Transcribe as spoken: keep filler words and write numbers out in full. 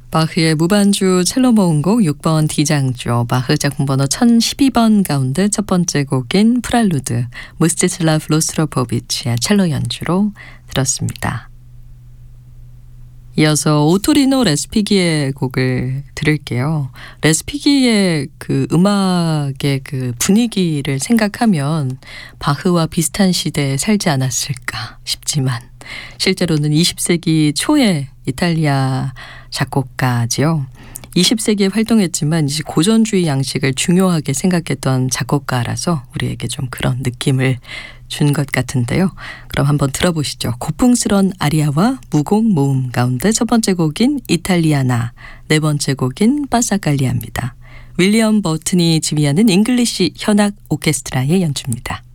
바흐의 무반주 첼로 모음곡 육 번 D장조, 바흐 작품 번호 천십이 번 가운데 첫 번째 곡인 프랄루드, 무스티슬라프 로스트로포비치의 첼로 연주로 들었습니다. 이어서 오토리노 레스피기의 곡을 들을게요. 레스피기의 그 음악의 그 분위기를 생각하면 바흐와 비슷한 시대에 살지 않았을까 싶지만 실제로는 이십 세기 초의 이탈리아 작곡가지요. 이십 세기에 활동했지만 이제 고전주의 양식을 중요하게 생각했던 작곡가라서 우리에게 좀 그런 느낌을 준 것 같은데요. 그럼 한번 들어보시죠. 고풍스런 아리아와 무곡 모음 가운데 첫 번째 곡인 이탈리아나, 네 번째 곡인 파사갈리아입니다. 윌리엄 버튼이 지휘하는 잉글리시 현악 오케스트라의 연주입니다.